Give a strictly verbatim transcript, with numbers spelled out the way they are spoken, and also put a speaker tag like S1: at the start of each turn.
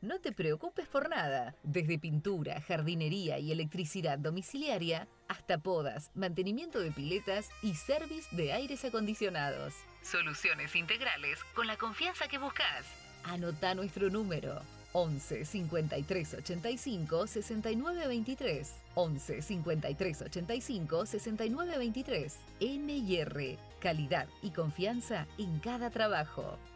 S1: No te preocupes por nada. Desde pintura, jardinería y electricidad domiciliaria, hasta podas, mantenimiento de piletas y service de aires acondicionados. Soluciones integrales con la confianza que buscas. Anota nuestro número. once cincuenta y tres ochenta y cinco sesenta y nueve veintitrés. once cincuenta y tres ochenta y cinco sesenta y nueve veintitrés. M y R. Calidad y confianza en cada trabajo.